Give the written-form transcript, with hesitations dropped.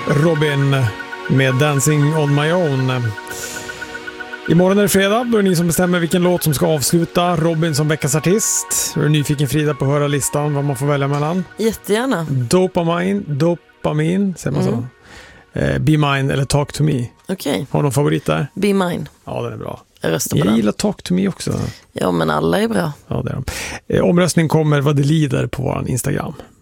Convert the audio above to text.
Robin med Dancing on my own. Imorgon är det fredag, då är det ni som bestämmer vilken låt som ska avsluta Robin som veckans artist. Är du nyfiken, Frida, på att höra listan, vad man får välja mellan? Jättegärna. Dopamin, säger man så? Be Mine eller Talk to Me. Okej. Har du någon favorit där? Be Mine. Ja, den är bra. Jag röstar på Jag den. gillar Talk to Me också. Ja, men alla är bra. Ja, det är de. Omröstning kommer vad det lider på vår Instagram.